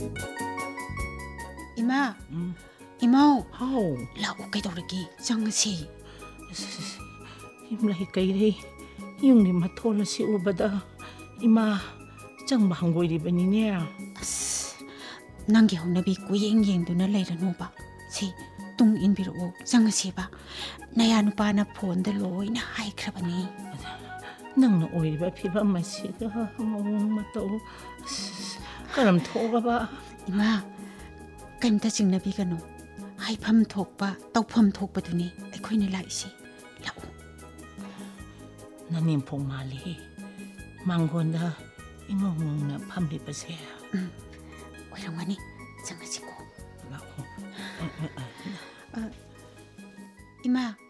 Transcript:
이마, 이모. ꯍꯥꯎ. ꯂꯥꯛꯑꯣ ꯀꯩꯗꯧꯔꯒꯦ? ꯆꯪꯉꯁꯤ. ꯌꯨꯝꯂꯩ ꯀꯩꯔꯩ ꯌꯨꯝꯒꯤ ꯃꯊꯣꯜ ꯑꯁꯤ ꯎꯕꯗ ꯏꯃꯥ ꯆꯪꯕ ꯍꯪꯒꯣꯏꯔꯤꯕꯅꯤꯅꯦ. ꯑꯁ, ꯅꯪꯒꯤ ꯍꯧꯅꯕꯤ ꯀꯨꯌꯦꯡ ꯌꯦꯡꯗꯨꯅ ꯂꯩꯔꯅꯨꯕ. ꯁꯤ ꯇꯨꯡ ꯏꯟꯕꯤꯔꯛꯑꯣ, ꯆꯪꯉꯁꯤꯕ. ꯅꯌꯥ ꯅꯨꯄꯥꯅ ꯐꯣꯟꯗ ꯂꯣꯏꯅ ꯍꯥꯏꯈ꯭ꯔꯕꯅꯤ. ꯅꯪꯅ ꯑꯣꯏꯔꯤꯕ ꯐꯤꯕꯝ ꯑꯁꯤꯒ ꯃꯑꯣꯡ ꯃꯇꯧ ꯀꯔꯝ ꯊꯣꯛꯑꯕ? 이마, ꯀꯩꯝꯇ ꯆꯤꯡꯅꯕꯤꯒꯅꯨ. ꯍꯥꯏꯐꯝ ꯊꯣꯛꯄ, ꯇꯧꯐꯝ ꯊꯣꯛꯄꯗꯨꯅꯤ ꯑꯩꯈꯣꯏꯅ ꯂꯥꯛꯏꯁꯤ. ꯂꯥꯛꯑꯣ. ꯅꯅꯦꯝꯐꯣꯛ ꯃꯥꯜꯂꯤ. ꯃꯥꯡꯒꯣꯟꯗ ꯏꯃꯧ ꯃꯧꯅ ꯐꯝꯂꯤꯕꯁꯦ. ꯑꯣꯏꯔꯝꯒꯅꯤ. ꯆꯪꯉꯁꯤꯀꯣ. ꯂꯥꯛꯑꯣ. 이마,